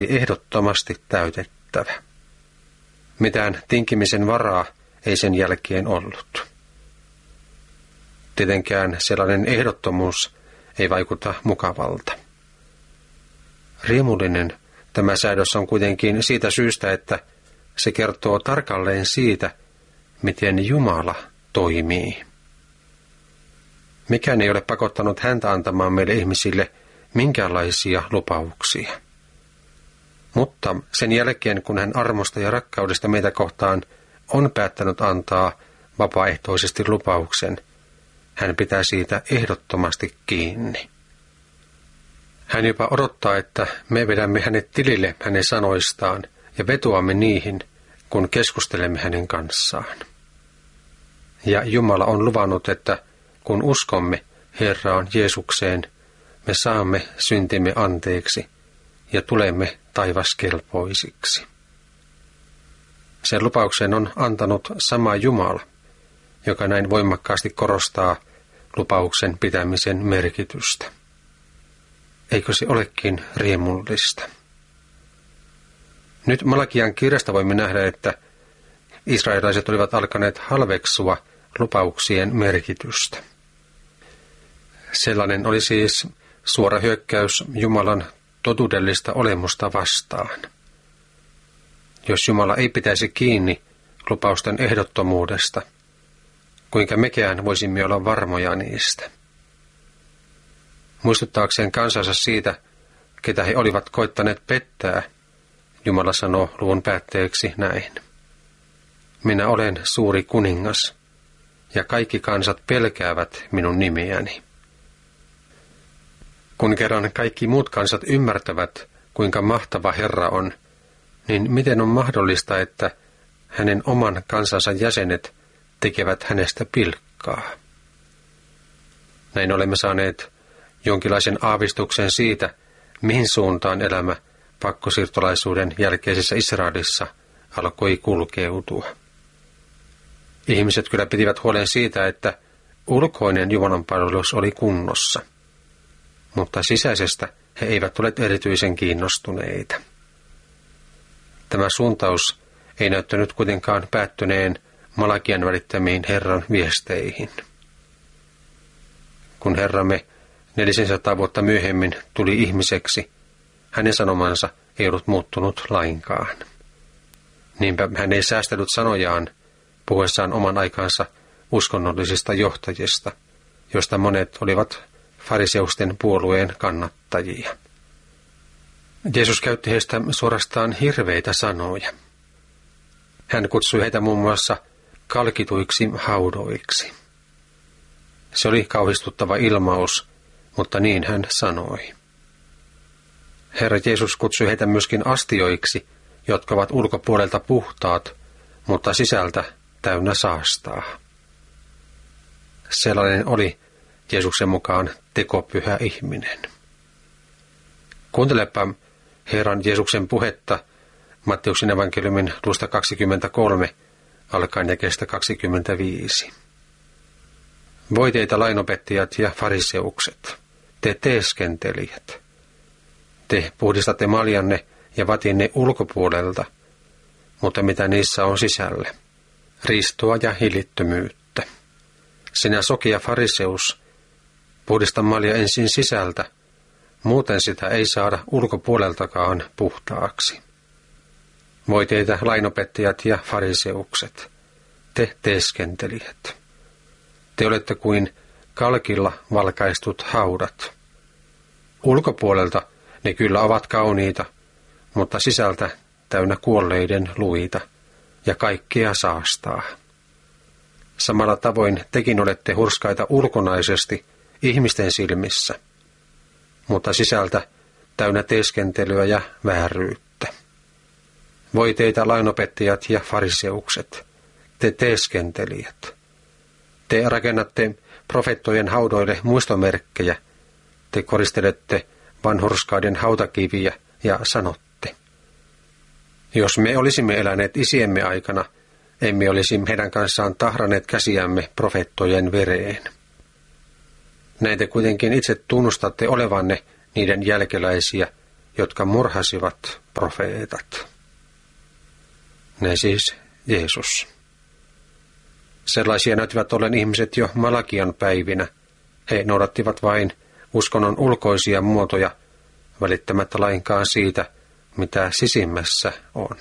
ehdottomasti täytettävä. Mitään tinkimisen varaa ei sen jälkeen ollut. Tietenkään sellainen ehdottomuus ei vaikuta mukavalta. Riemullinen tämä säädös on kuitenkin siitä syystä, että se kertoo tarkalleen siitä, miten Jumala toimii. Mikään ei ole pakottanut häntä antamaan meille ihmisille minkäänlaisia lupauksia. Mutta sen jälkeen, kun hän armosta ja rakkaudesta meitä kohtaan on päättänyt antaa vapaaehtoisesti lupauksen, hän pitää siitä ehdottomasti kiinni. Hän jopa odottaa, että me vedämme hänet tilille hänen sanoistaan ja vetoamme niihin, kun keskustelemme hänen kanssaan. Ja Jumala on luvannut, että kun uskomme Herraan Jeesukseen, me saamme syntimme anteeksi ja tulemme taivaskelpoisiksi. Sen lupauksen on antanut sama Jumala, joka näin voimakkaasti korostaa lupauksen pitämisen merkitystä. Eikö se olekin riemullista? Nyt Malakian kirjasta voimme nähdä, että israelilaiset olivat alkaneet halveksua lupauksien merkitystä. Sellainen oli siis suora hyökkäys Jumalan totuudellista olemusta vastaan. Jos Jumala ei pitäisi kiinni lupausten ehdottomuudesta, kuinka mekään voisimme olla varmoja niistä? Muistuttaakseen kansansa siitä, ketä he olivat koittaneet pettää, Jumala sanoo luvun päätteeksi näin. Minä olen suuri kuningas, ja kaikki kansat pelkäävät minun nimiäni. Kun kerran kaikki muut kansat ymmärtävät, kuinka mahtava Herra on, niin miten on mahdollista, että hänen oman kansansa jäsenet tekevät hänestä pilkkaa? Näin olemme saaneet jonkinlaisen aavistuksen siitä, mihin suuntaan elämä pakkosiirtolaisuuden jälkeisessä Israelissa alkoi kulkeutua. Ihmiset kyllä pitivät huolen siitä, että ulkoinen Jumalan palvelus oli kunnossa, mutta sisäisestä he eivät ole erityisen kiinnostuneita. Tämä suuntaus ei näyttänyt kuitenkaan päättyneen Malakian välittämiin Herran viesteihin. Kun Herramme 400 vuotta myöhemmin tuli ihmiseksi, hänen sanomansa ei ollut muuttunut lainkaan. Niinpä hän ei säästellyt sanojaan puhuessaan oman aikansa uskonnollisista johtajista, joista monet olivat fariseusten puolueen kannattajia. Jeesus käytti heistä suorastaan hirveitä sanoja. Hän kutsui heitä muun muassa kalkituiksi haudoiksi. Se oli kauhistuttava ilmaus, mutta niin hän sanoi. Herra Jeesus kutsui heitä myöskin astioiksi, jotka ovat ulkopuolelta puhtaat, mutta sisältä täynnä saastaa. Sellainen oli Jeesuksen mukaan tekopyhä ihminen. Kuuntelepa Herran Jeesuksen puhetta Matteuksen evankeliumin luvusta 23, alkaen jakeesta 25. Voi teitä lainopettajat ja fariseukset, te teeskentelijät. Te puhdistatte maljanne ja vatinne ulkopuolelta, mutta mitä niissä on sisällä? Ristoa ja hillittömyyttä. Sinä sokea fariseus, puhdista malja ensin sisältä, muuten sitä ei saada ulkopuoleltakaan puhtaaksi. Voi teitä lainopettajat ja fariseukset, te teeskentelijät. Te olette kuin kalkilla valkaistut haudat. Ulkopuolelta ne kyllä ovat kauniita, mutta sisältä täynnä kuolleiden luita ja kaikkea saastaa. Samalla tavoin tekin olette hurskaita ulkonaisesti ihmisten silmissä, mutta sisältä täynnä teeskentelyä ja vääryyttä. Voi teitä lainopettajat ja fariseukset, te teeskentelijät. Te rakennatte profeettojen haudoille muistomerkkejä, te koristelette vanhurskaiden hautakiviä ja sanotte. Jos me olisimme eläneet isiemme aikana, emme olisi heidän kanssaan tahraneet käsiämme profeettojen vereen. Näin te kuitenkin itse tunnustatte olevanne niiden jälkeläisiä jotka murhasivat profeetat. Ne siis Jeesus. Sellaisia näyttivät ollen ihmiset jo Malakian päivinä. He noudattivat vain uskonnon ulkoisia muotoja, välittämättä lainkaan siitä, mitä sisimmässä on.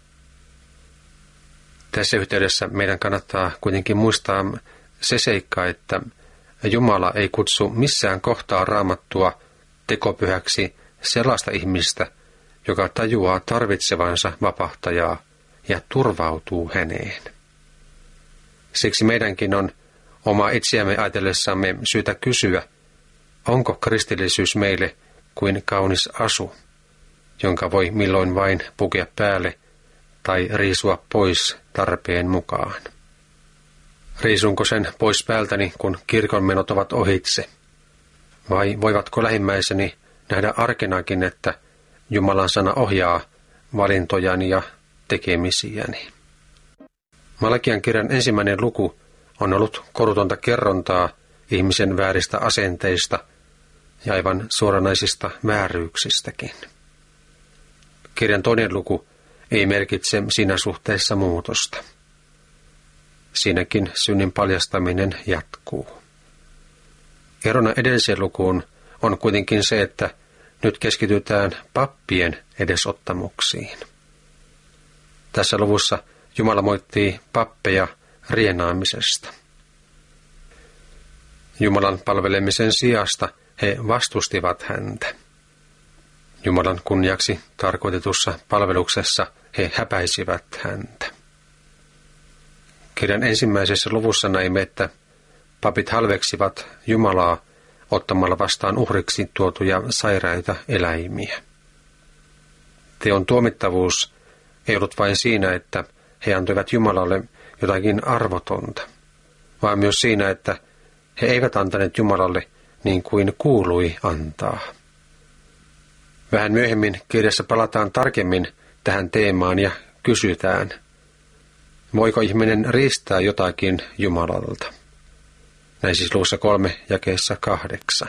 Tässä yhteydessä meidän kannattaa kuitenkin muistaa se seikka, että Jumala ei kutsu missään kohtaa Raamattua tekopyhäksi sellaista ihmistä, joka tajuaa tarvitsevansa vapahtajaa ja turvautuu häneen. Siksi meidänkin on oma itseämme ajatellessamme syytä kysyä, onko kristillisyys meille kuin kaunis asu, jonka voi milloin vain pukea päälle tai riisua pois tarpeen mukaan. Riisunko sen pois päältäni, kun kirkonmenot ovat ohitse? Vai voivatko lähimmäiseni nähdä arkenakin, että Jumalan sana ohjaa valintojani ja tekemisiäni? Malakian kirjan 1. luku on ollut korutonta kerrontaa ihmisen vääristä asenteista ja aivan suoranaisista vääryyksistäkin. Kirjan 2. luku ei merkitse siinä suhteessa muutosta. Siinäkin synnin paljastaminen jatkuu. Erona edelliseen lukuun on kuitenkin se, että nyt keskitytään pappien edesottamuksiin. Tässä luvussa Jumala moittii pappeja rienaamisesta. Jumalan palvelemisen sijasta he vastustivat häntä. Jumalan kunniaksi tarkoitetussa palveluksessa he häpäisivät häntä. Kirjan 1. luvussa näimme, että papit halveksivat Jumalaa ottamalla vastaan uhriksi tuotuja sairaita eläimiä. Teon tuomittavuus ei ollut vain siinä, että he antoivat Jumalalle jotakin arvotonta, vaan myös siinä, että he eivät antaneet Jumalalle niin kuin kuului antaa. Vähän myöhemmin kirjassa palataan tarkemmin tähän teemaan ja kysytään, voiko ihminen riistää jotakin Jumalalta? Näin siis luvussa 3 jakeessa 8.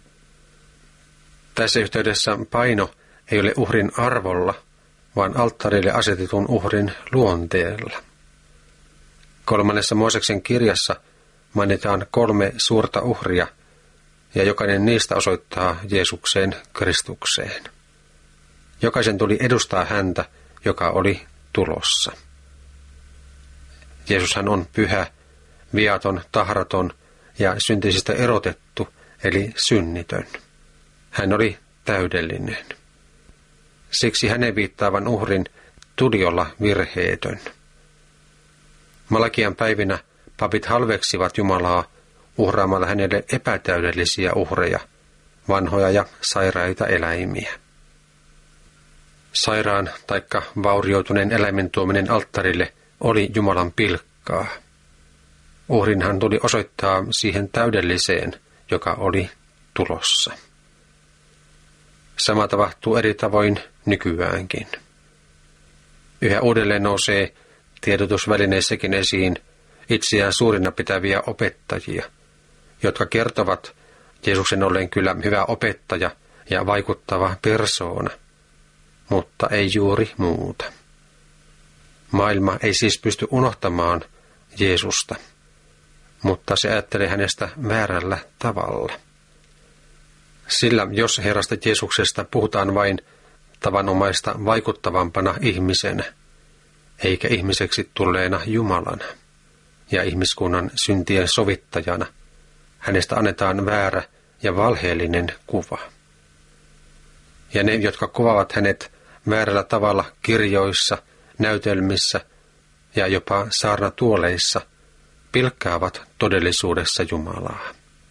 Tässä yhteydessä paino ei ole uhrin arvolla, vaan alttarille asetetun uhrin luonteella. 3. Mooseksen kirjassa mainitaan 3 suurta uhria, ja jokainen niistä osoittaa Jeesukseen Kristukseen. Jokaisen tuli edustaa häntä, joka oli tulossa. Jeesushan on pyhä, viaton, tahraton ja syntisistä erotettu, eli synnitön. Hän oli täydellinen. Siksi hänen viittaavan uhrin tuli olla virheetön. Malakian päivinä papit halveksivat Jumalaa uhraamalla hänelle epätäydellisiä uhreja, vanhoja ja sairaita eläimiä. Sairaan taikka vaurioituneen eläimen tuominen alttarille oli Jumalan pilkkaa. Uhrinhan tuli osoittaa siihen täydelliseen, joka oli tulossa. Sama tapahtuu eri tavoin nykyäänkin. Yhä uudelleen nousee tiedotusvälineissäkin esiin itseään suurina pitäviä opettajia, jotka kertovat Jeesuksen olleen kyllä hyvä opettaja ja vaikuttava persoona, mutta ei juuri muuta. Maailma ei siis pysty unohtamaan Jeesusta, mutta se ajattelee hänestä väärällä tavalla. Sillä jos Herrasta Jeesuksesta puhutaan vain tavanomaista vaikuttavampana ihmisenä, eikä ihmiseksi tulleena Jumalana ja ihmiskunnan syntien sovittajana, hänestä annetaan väärä ja valheellinen kuva. Ja ne, jotka kuvaavat hänet väärällä tavalla kirjoissa, näytelmissä ja jopa saarnatuoleissa, pilkkaavat todellisuudessa Jumalaa.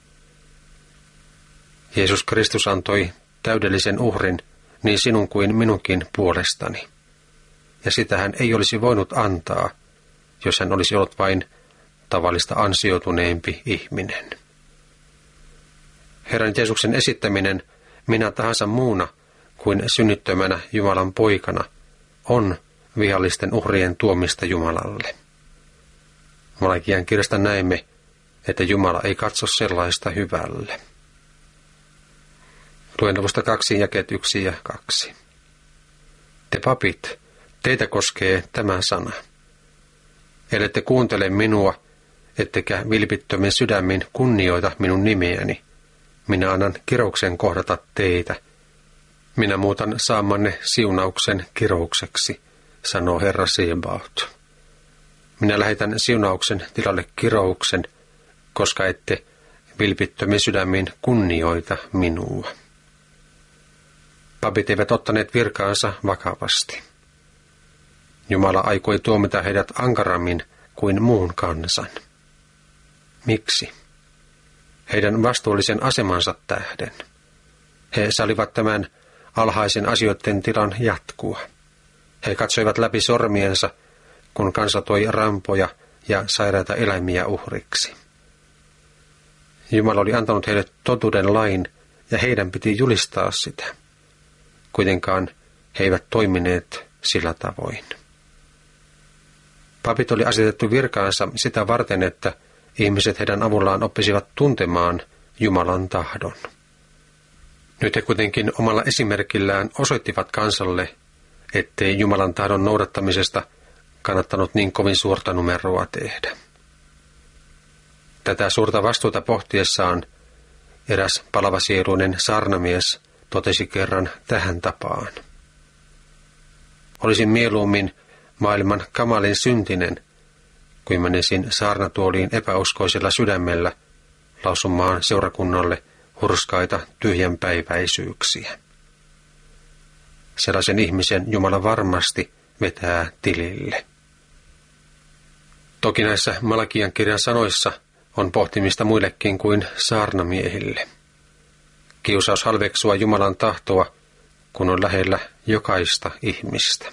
Jeesus Kristus antoi täydellisen uhrin niin sinun kuin minunkin puolestani. Ja sitä hän ei olisi voinut antaa, jos hän olisi ollut vain tavallista ansioituneempi ihminen. Herran Jeesuksen esittäminen minä tahansa muuna kuin synnittömänä Jumalan poikana on vihollisten uhrien tuomista Jumalalle. Malakian kirjasta näemme, että Jumala ei katso sellaista hyvälle. Luen luvusta 2 jakeet 1 ja 2. Te papit, teitä koskee tämä sana. Ellette kuuntele minua, ettekä vilpittömin sydämin kunnioita minun nimeäni, minä annan kirouksen kohdata teitä. Minä muutan saamanne siunauksen kiroukseksi, sanoo Herra Sebaot. Minä lähetän siunauksen tilalle kirouksen, koska ette vilpittömin sydämin kunnioita minua. Papit eivät ottaneet virkaansa vakavasti. Jumala aikoi tuomita heidät ankarammin kuin muun kansan. Miksi? Heidän vastuullisen asemansa tähden. He salivat tämän alhaisen asioiden tilan jatkua. He katsoivat läpi sormiensa, kun kansa toi rampoja ja sairaita eläimiä uhriksi. Jumala oli antanut heille totuuden lain, ja heidän piti julistaa sitä. Kuitenkaan he eivät toimineet sillä tavoin. Papit oli asetettu virkaansa sitä varten, että ihmiset heidän avullaan oppisivat tuntemaan Jumalan tahdon. Nyt he kuitenkin omalla esimerkillään osoittivat kansalle, ettei Jumalan tahdon noudattamisesta kannattanut niin kovin suurta numeroa tehdä. Tätä suurta vastuuta pohtiessaan eräs palavasieluinen saarnamies totesi kerran tähän tapaan. Olisin mieluummin maailman kamalin syntinen, kuin menisin saarnatuoliin epäuskoisella sydämellä lausumaan seurakunnalle hurskaita tyhjänpäiväisyyksiä. Sellaisen ihmisen Jumala varmasti vetää tilille. Toki näissä Malakian kirjan sanoissa on pohtimista muillekin kuin saarnamiehille. Kiusaus halveksua Jumalan tahtoa, kun on lähellä jokaista ihmistä.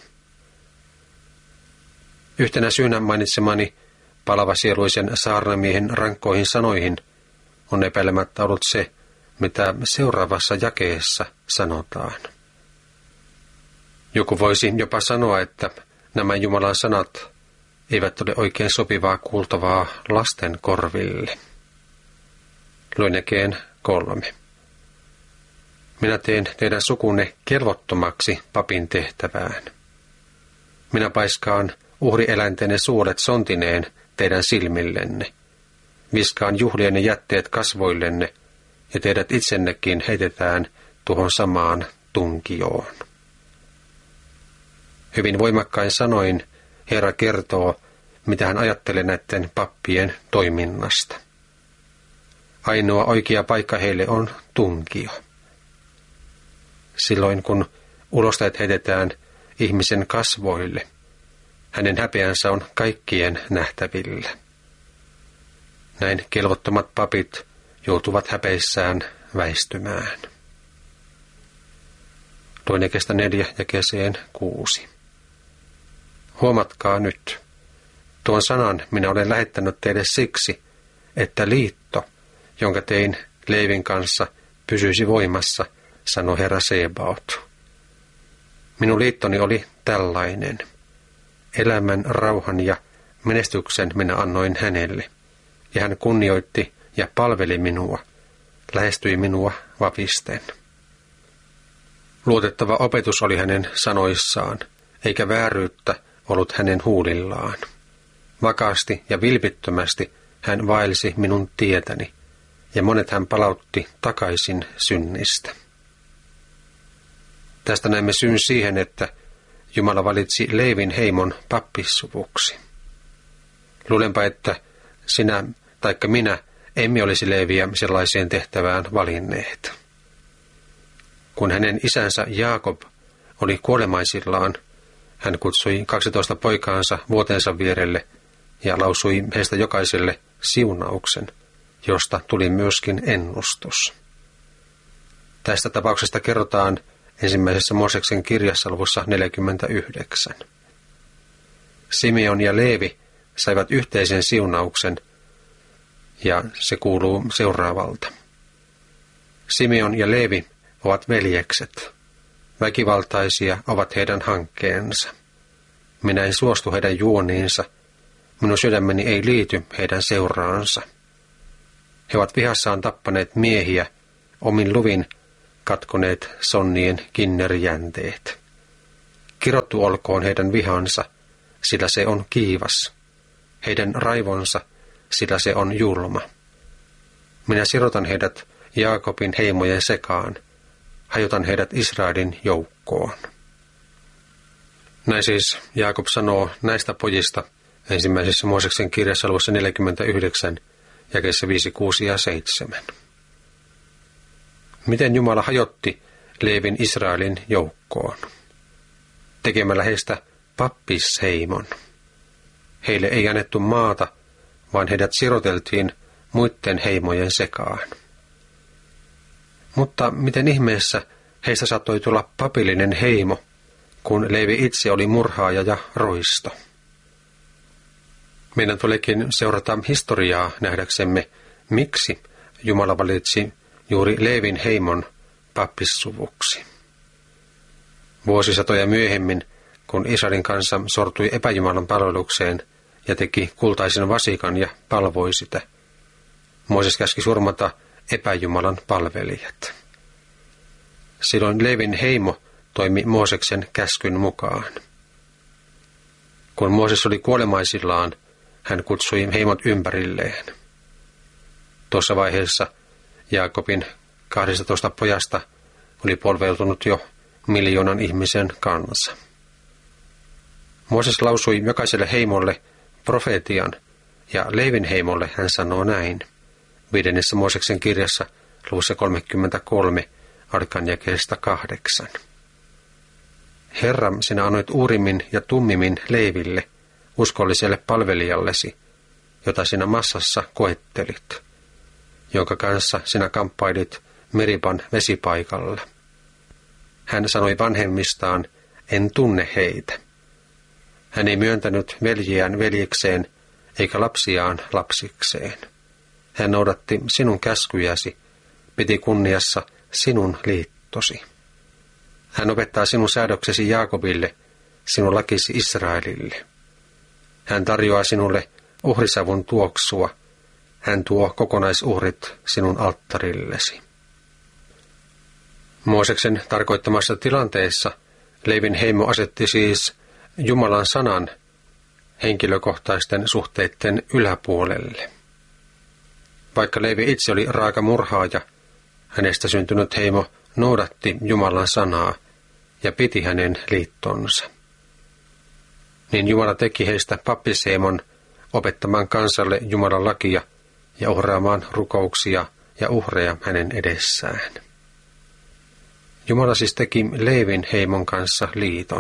Yhtenä syynä mainitsemani palavasieluisen saarnamiehen rankkoihin sanoihin on epäilemättä ollut se, mitä seuraavassa jakeessa sanotaan. Joku voisi jopa sanoa, että nämä Jumalan sanat eivät ole oikein sopivaa kuultavaa lasten korville. Luen jakeen 3. Minä teen teidän sukunne kelvottomaksi papin tehtävään. Minä paiskaan uhrieläintenne suolet sontineen teidän silmillenne. Viskaan juhlienne jätteet kasvoillenne, ja teidät itsennekin heitetään tuohon samaan tunkioon. Hyvin voimakkain sanoin Herra kertoo, mitä hän ajattelee näiden pappien toiminnasta. Ainoa oikea paikka heille on tunkio. Silloin kun ulostajat heitetään ihmisen kasvoille, hänen häpeänsä on kaikkien nähtävillä. Näin kelvottomat papit joutuvat häpeissään väistymään. Luen jakeesta 4 jakeeseen 6. Huomatkaa nyt, tuon sanan minä olen lähettänyt teille siksi, että liitto, jonka tein Leevin kanssa, pysyisi voimassa, sanoi Herra Sebaot. Minun liittoni oli tällainen. Elämän, rauhan ja menestyksen minä annoin hänelle, ja hän kunnioitti ja palveli minua, lähestyi minua vapisten. Luotettava opetus oli hänen sanoissaan, eikä vääryyttä ollut hänen huulillaan. Vakaasti ja vilpittömästi hän vaelsi minun tietäni, ja monet hän palautti takaisin synnistä. Tästä näemme syyn siihen, että Jumala valitsi Leevin heimon pappissuvuksi. Luulenpa, että sinä taikka minä emme olisi Leeviä sellaiseen tehtävään valinneet. Kun hänen isänsä Jaakob oli kuolemaisillaan, hän kutsui 12 poikaansa vuotensa vierelle ja lausui heistä jokaiselle siunauksen, josta tuli myöskin ennustus. Tästä tapauksesta kerrotaan ensimmäisessä Mooseksen kirjassa luvussa 49. Simeon ja Leevi saivat yhteisen siunauksen, ja se kuuluu seuraavalta. Simeon ja Leevi ovat veljekset. Väkivaltaisia ovat heidän hankkeensa. Minä en suostu heidän juoniinsa. Minun sydämeni ei liity heidän seuraansa. He ovat vihassaan tappaneet miehiä omin luvin, katkoneet sonnien kinnerjänteet. Kirottu olkoon heidän vihansa, sillä se on kiivas. Heidän raivonsa, sillä se on julma. Minä sirotan heidät Jaakobin heimojen sekaan, hajotan heidät Israelin joukkoon. Näin siis Jaakob sanoo näistä pojista ensimmäisessä Mooseksen kirjassa luvussa 49, jakeissa 5, 6 ja 7. Miten Jumala hajotti Leevin Israelin joukkoon? Tekemällä heistä pappisheimon. Heille ei annettu maata, vaan heidät siroteltiin muiden heimojen sekaan. Mutta miten ihmeessä heistä saattoi tulla papillinen heimo, kun Leevi itse oli murhaaja ja roisto? Meidän tuleekin seurata historiaa nähdäksemme, miksi Jumala valitsi juuri Leevin heimon pappissuvuksi. Vuosisatoja myöhemmin, kun Israelin kansa sortui epäjumalan palvelukseen ja teki kultaisen vasikan ja palvoi sitä, Mooses käski surmata epäjumalan palvelijat. Silloin Leevin heimo toimi Mooseksen käskyn mukaan. Kun Mooses oli kuolemaisillaan, hän kutsui heimot ympärilleen. Tuossa vaiheessa Jaakobin 12 pojasta oli polveutunut jo 1 000 000 ihmisen kansa. Mooses lausui jokaiselle heimolle profeetian, ja Leevin heimolle hän sanoo näin, 5. Mooseksen kirjassa luvussa 33, alkaen jakeesta 8. Herra, sinä annoit Uurimin ja Tummimin Leeville, uskolliselle palvelijallesi, jota sinä Massassa koettelit, jonka kanssa sinä kamppailit Meriban vesipaikalla. Hän sanoi vanhemmistaan, en tunne heitä. Hän ei myöntänyt veljiään veljekseen, eikä lapsiaan lapsikseen. Hän noudatti sinun käskyjäsi, piti kunniassa sinun liittosi. Hän opettaa sinun säädöksesi Jaakobille, sinun lakisi Israelille. Hän tarjoaa sinulle uhrisavun tuoksua. Hän tuo kokonaisuhrit sinun alttarillesi. Mooseksen tarkoittamassa tilanteessa Leevin heimo asetti siis Jumalan sanan henkilökohtaisten suhteiden yläpuolelle. Vaikka Leevi itse oli raaka murhaaja, hänestä syntynyt heimo noudatti Jumalan sanaa ja piti hänen liittonsa. Niin Jumala teki heistä pappisheimon opettamaan kansalle Jumalan lakia ja uhraamaan rukouksia ja uhreja hänen edessään. Jumala siis teki Leevin heimon kanssa liiton.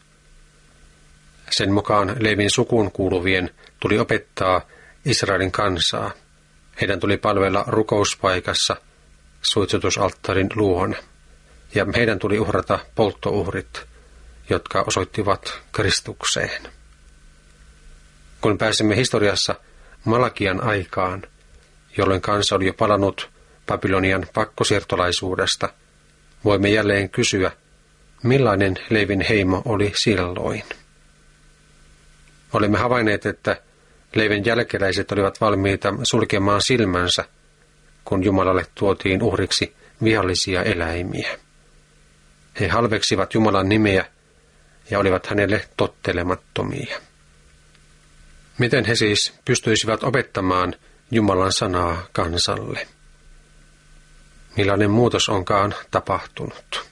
Sen mukaan Leevin sukuun kuuluvien tuli opettaa Israelin kansaa. Heidän tuli palvella rukouspaikassa suitsutusalttarin luona, ja heidän tuli uhrata polttouhrit, jotka osoittivat Kristukseen. Kun pääsemme historiassa Malakian aikaan, jolloin kansa oli jo palannut Babylonian pakkosiirtolaisuudesta, voimme jälleen kysyä, millainen Leevin heimo oli silloin. Olemme havainneet, että Leevin jälkeläiset olivat valmiita sulkemaan silmänsä, kun Jumalalle tuotiin uhriksi viallisia eläimiä. He halveksivat Jumalan nimeä ja olivat hänelle tottelemattomia. Miten he siis pystyisivät opettamaan Jumalan sanaa kansalle? Millainen muutos onkaan tapahtunut?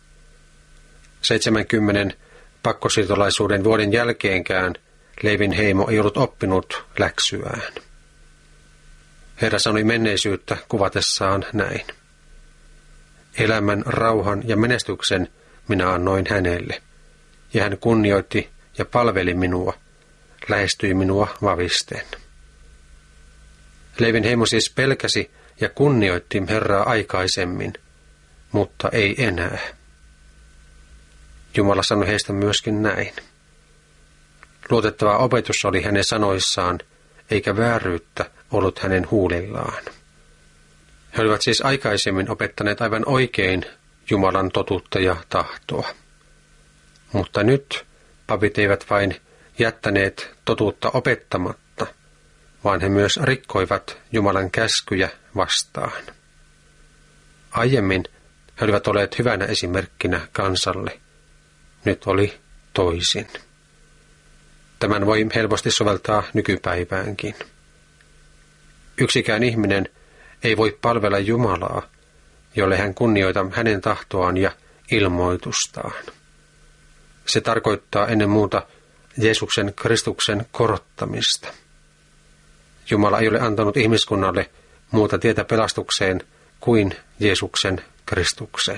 70 pakkosiirtolaisuuden vuoden jälkeenkään Leevin heimo ei ollut oppinut läksyään. Herra sanoi menneisyyttä kuvatessaan näin. Elämän, rauhan ja menestyksen minä annoin hänelle, ja hän kunnioitti ja palveli minua, lähestyi minua vavisten. Leevin heimo siis pelkäsi ja kunnioitti Herraa aikaisemmin, mutta ei enää. Jumala sanoi heistä myöskin näin. Luotettava opetus oli hänen sanoissaan, eikä vääryyttä ollut hänen huulillaan. He olivat siis aikaisemmin opettaneet aivan oikein Jumalan totuutta ja tahtoa. Mutta nyt papit eivät vain jättäneet totuutta opettamatta, vaan he myös rikkoivat Jumalan käskyjä vastaan. Aiemmin He olivat olleet hyvänä esimerkkinä kansalle. Nyt oli toisin. Tämän voi helposti soveltaa nykypäiväänkin. Yksikään ihminen ei voi palvella Jumalaa, jolle hän kunnioita hänen tahtoaan ja ilmoitustaan. Se tarkoittaa ennen muuta Jeesuksen Kristuksen korottamista. Jumala ei ole antanut ihmiskunnalle muuta tietä pelastukseen kuin Jeesuksen Kristuksen.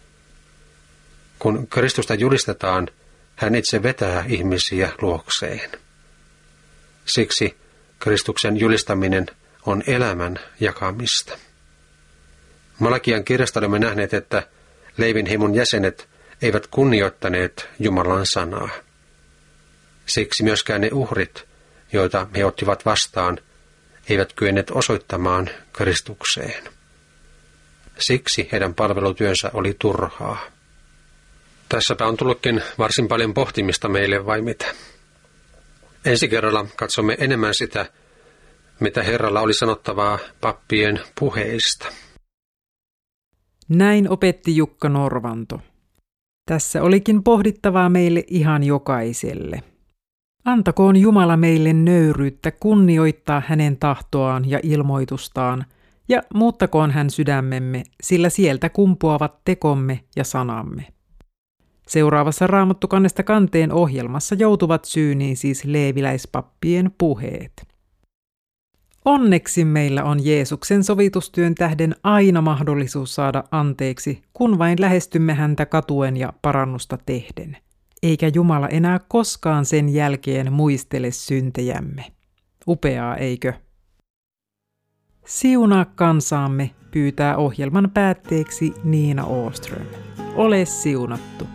Kun Kristusta julistetaan, hän itse vetää ihmisiä luokseen. Siksi Kristuksen julistaminen on elämän jakamista. Malakian kirjasta olemme nähneet, että Leevin heimon jäsenet eivät kunnioittaneet Jumalan sanaa. Siksi myöskään ne uhrit, joita he ottivat vastaan, eivät kyenneet osoittamaan Kristukseen. Siksi heidän palvelutyönsä oli turhaa. Tässäpä on tullutkin varsin paljon pohtimista meille, vai mitä? Ensi kerralla katsomme enemmän sitä, mitä Herralla oli sanottavaa pappien puheista. Näin opetti Jukka Norvanto. Tässä olikin pohdittavaa meille ihan jokaiselle. Antakoon Jumala meille nöyryyttä kunnioittaa hänen tahtoaan ja ilmoitustaan, ja muuttakoon hän sydämemme, sillä sieltä kumpuavat tekomme ja sanamme. Seuraavassa Raamattukannesta kanteen ohjelmassa joutuvat syyniin siis leeviläispappien puheet. Onneksi meillä on Jeesuksen sovitustyön tähden aina mahdollisuus saada anteeksi, kun vain lähestymme häntä katuen ja parannusta tehden. Eikä Jumala enää koskaan sen jälkeen muistele syntejämme. Upeaa, eikö? Siunaa kansaamme, pyytää ohjelman päätteeksi Niina Åström. Ole siunattu.